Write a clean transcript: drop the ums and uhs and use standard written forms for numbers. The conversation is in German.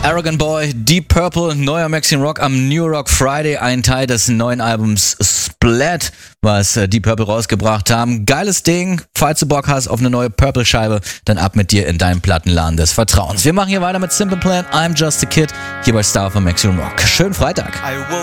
Arrogant Boy, Deep Purple, neuer Maxim Rock am New Rock Friday, ein Teil des neuen Albums Splat, was Deep Purple rausgebracht haben. Geiles Ding, falls du Bock hast auf eine neue Purple-Scheibe, dann ab mit dir in deinen Plattenladen des Vertrauens. Wir machen hier weiter mit Simple Plan, I'm Just a Kid, hier bei Star von Maxim Rock. Schönen Freitag.